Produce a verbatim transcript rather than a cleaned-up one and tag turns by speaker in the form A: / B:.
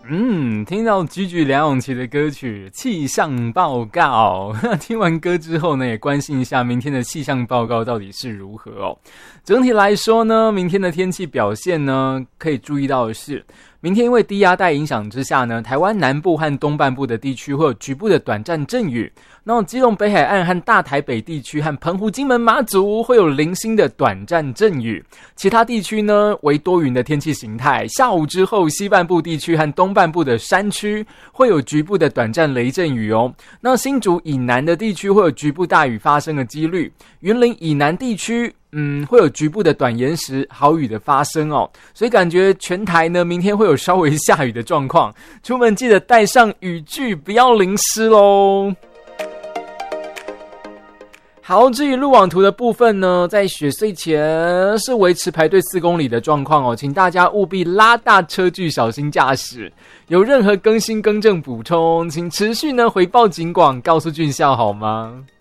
A: 嗯，听到居居梁咏琪的歌曲气象报告，听完歌之后呢，也关心一下明天的气象报告到底是如何哦。整体来说呢，明天的天气表现呢，可以注意到的是，明天因为低压带影响之下呢，台湾南部和东半部的地区会有局部的短暂阵雨，然后基隆北海岸和大台北地区和澎湖、金门、马祖会有零星的短暂阵雨，其他地区呢为多云的天气形态。下午之后，西半部地区和东半部的山区会有局部的短暂雷阵雨哦。那新竹以南的地区会有局部大雨发生的几率，云林以南地区嗯，会有局部的短延时豪雨的发生哦，所以感觉全台呢明天会有稍微下雨的状况，出门记得带上雨具，不要淋湿咯。好，至于路网图的部分呢，在雪隧前是维持排队四公里的状况哦，请大家务必拉大车距，小心驾驶。有任何更新更正补充，请持续呢回报警广，告诉俊孝好吗？